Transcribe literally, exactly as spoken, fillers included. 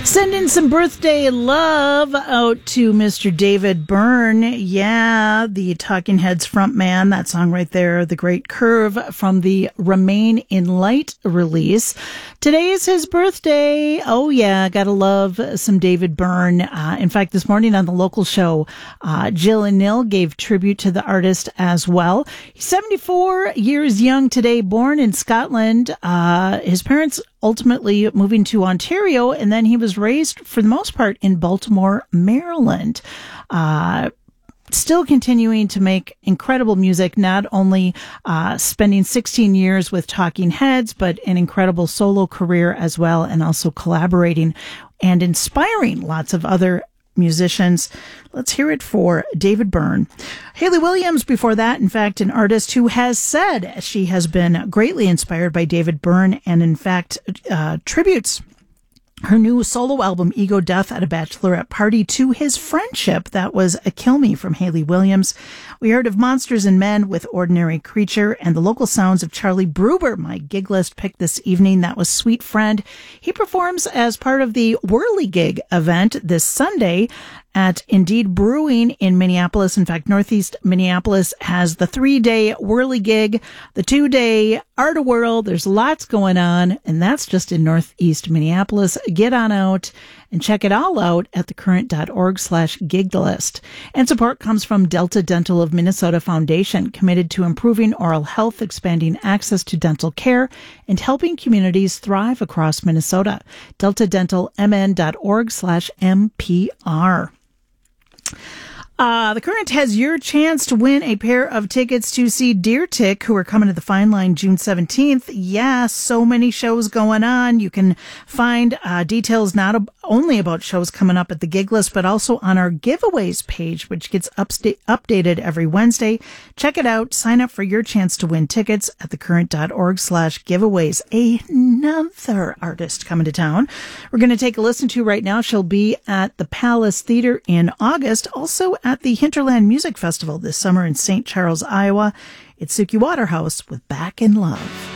Sending some birthday love out to Mister David Byrne. Yeah, the Talking Heads frontman. That song right there, The Great Curve, from the Remain in Light release. Today is his birthday. Oh yeah, gotta love some David Byrne. Uh, in fact, this morning on the local show, uh, Jill and Nil gave tribute to the artist as well. He's seventy-four years young today, born in Scotland. Uh, his parents ultimately moving to Ontario, and then he was raised, for the most part, in Baltimore, Maryland. Uh, still continuing to make incredible music, not only uh, spending sixteen years with Talking Heads, but an incredible solo career as well, and also collaborating and inspiring lots of other musicians. Let's hear it for David Byrne. Hayley Williams before that, in fact, an artist who has said she has been greatly inspired by David Byrne, and in fact uh, tributes her new solo album, Ego Death, at a bachelorette party to his friendship. That was a Kill Me from Hayley Williams. We heard of Monsters and Men with Ordinary Creature, and the local sounds of Charlie Bruber, my gig list pick this evening. That was Sweet Friend. He performs as part of the Whirligig event this Sunday at Indeed Brewing in Minneapolis. In fact, Northeast Minneapolis has the three-day Whirligig, the two-day Art of Whirl. There's lots going on, and that's just in Northeast Minneapolis. Get on out and check it all out at thecurrent.org slash gig list. And support comes from Delta Dental of Minnesota Foundation, committed to improving oral health, expanding access to dental care, and helping communities thrive across Minnesota. delta dental m n dot org slash m p r. Uh, the Current has your chance to win a pair of tickets to see Deer Tick, who are coming to the Fine Line June seventeenth. Yeah, so many shows going on. You can find uh, details not ab- only about shows coming up at the gig list, but also on our giveaways page, which gets upsta- updated every Wednesday. Check it out. Sign up for your chance to win tickets at thecurrent.org slash giveaways. Another artist coming to town we're going to take a listen to right now. She'll be at the Palace Theater in August, also at the Hinterland Music Festival this summer in Saint Charles, Iowa. It's Suki Waterhouse with Back in Love.